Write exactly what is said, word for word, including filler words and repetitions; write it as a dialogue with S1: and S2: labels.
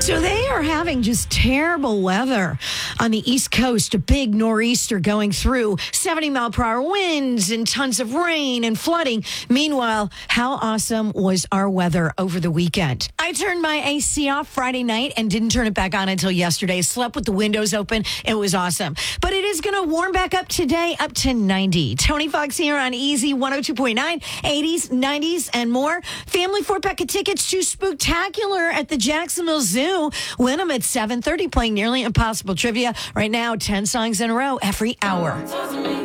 S1: So they are having just terrible weather on the East Coast. A big nor'easter going through, seventy mile per hour winds and tons of rain and flooding. Meanwhile, how awesome was our weather over the weekend? I turned my A C off Friday night and didn't turn it back on until yesterday. Slept with the windows open. It was awesome. But it is going to warm back up today, up to ninety. Tony Fox here on Easy one oh two point nine, eighties, nineties, and more. Family four-pack of tickets to Spooktacular at the Jacksonville Zoo. Win them at seven thirty, playing Nearly Impossible Trivia. Right now, ten songs in a row every hour.